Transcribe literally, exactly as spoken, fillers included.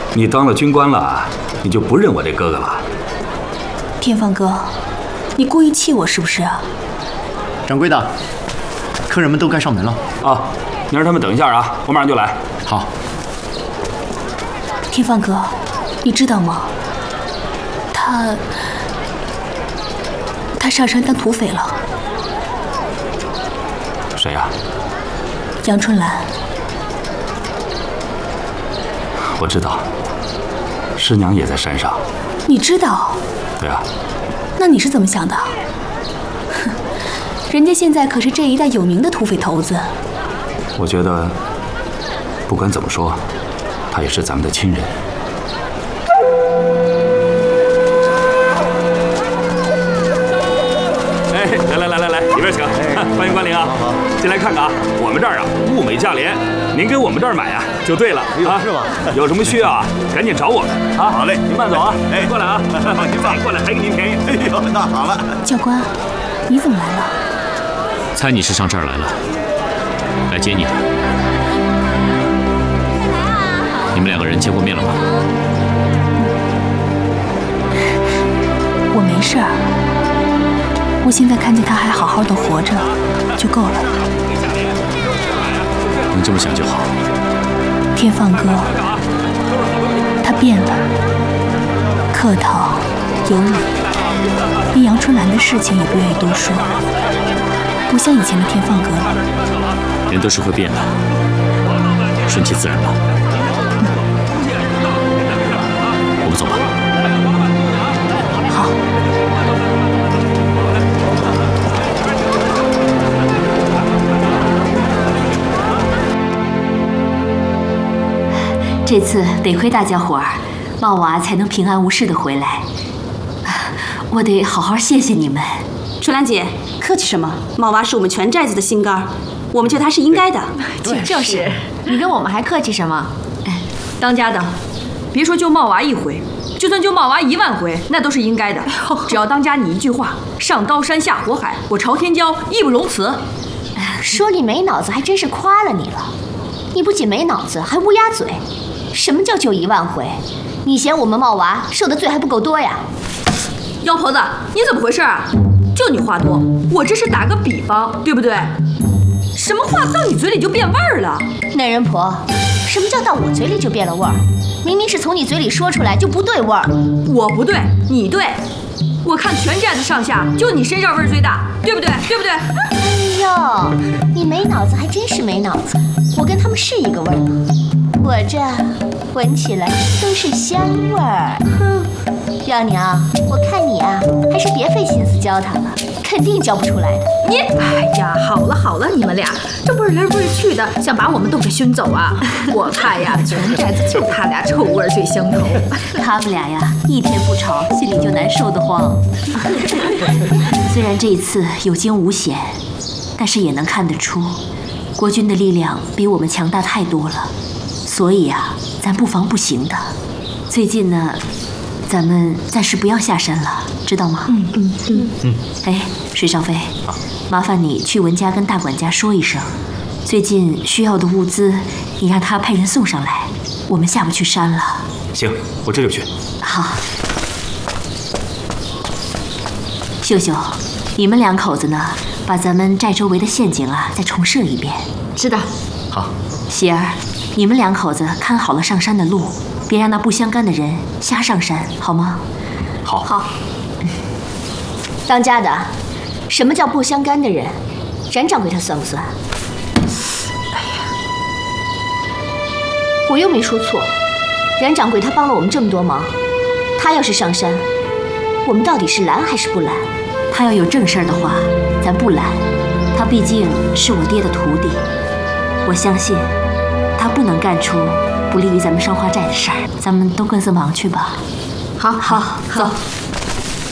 你当了军官了，你就不认我这哥哥了？ 天放哥，你故意气我是不是啊？ 掌柜的，客人们都该上门了。 啊，你让他们等一下啊，我马上就来。 好。 天放哥，你知道吗？他他上山当土匪了。 谁呀？ 杨春兰。 我知道，师娘也在山上。 你知道？ 对啊。 那你是怎么想的？哼，人家现在可是这一带有名的土匪头子。 我觉得，不管怎么说，他也是咱们的亲人。哎，来来来来来，里边请，欢迎光临啊！好，好，进来看看啊，我们这儿啊物美价廉，您跟我们这儿买啊就对了啊， 是吗？ 有什么需要啊，赶紧找我们啊！ 好嘞， 您慢走啊！ 哎， 过来啊！您再过来还给您便宜。 哎呦，那好了。 教官，你怎么来了？ 猜你是上这儿来了，来接你的。你们两个人见过面了吗？ 我没事儿，我现在看见他还好好的活着就够了。 能这么想就好。 天放哥，他变了，客套有礼，连杨春兰的事情也不愿意多说，不像以前的天放哥了。 人都是会变的，顺其自然吧。我们走吧。 好。 这次得亏大家伙儿，茂娃才能平安无事的回来。我得好好谢谢你们。 春兰姐，客气什么？茂娃是我们全寨子的心肝，我们救他是应该的。 对，就是。你跟我们还客气什么？ 哎，当家的，别说救茂娃一回，就算救茂娃一万回，那都是应该的。只要当家你一句话，上刀山下火海，我朝天椒义不容辞。 说你没脑子，还真是夸了你了。你不仅没脑子，还乌鸦嘴。什么叫救一万回？你嫌我们茂娃受的罪还不够多呀？ 妖婆子，你怎么回事啊？就你话多，我这是打个比方，对不对？什么话到你嘴里就变味儿了？ 那人婆，什么叫到我嘴里就变了味儿？明明是从你嘴里说出来就不对味儿。 我不对，你对。我看全寨子上下，就你身上味儿最大，对不对？对不对？ 哎呦，你没脑子还真是没脑子。我跟他们是一个味儿吗？我这闻起来都是香味儿。哼，幺娘，我看你啊，还是别费心思教他了，肯定教不出来的。 你， 哎呀，好了好了，你们俩这味儿来味儿去的，想把我们都给熏走啊！我看呀，全寨子就他俩臭味最相投。 他们俩呀，一天不吵，心里就难受得慌。虽然这一次有惊无险，但是也能看得出，国军的力量比我们强大太多了。所以啊，咱不防不行的。最近呢，咱们暂时不要下山了，知道吗？ 嗯嗯嗯嗯。哎，水少飞，麻烦你去文家跟大管家说一声，最近需要的物资，你让他派人送上来。我们下不去山了。 行，我这就去。 好。秀秀，你们两口子呢，把咱们寨周围的陷阱啊再重设一遍。 知道。 好。 喜儿，你们两口子看好了上山的路，别让那不相干的人瞎上山，好吗？ 好。 好。当家的，什么叫不相干的人？冉掌柜他算不算？哎呀，我又没说错。冉掌柜他帮了我们这么多忙，他要是上山，我们到底是拦还是不拦？ 他要有正事儿的话，咱不拦。他毕竟是我爹的徒弟，我相信他不能干出不利于咱们双花寨的事儿。咱们都各自忙去吧。 好， 好，走。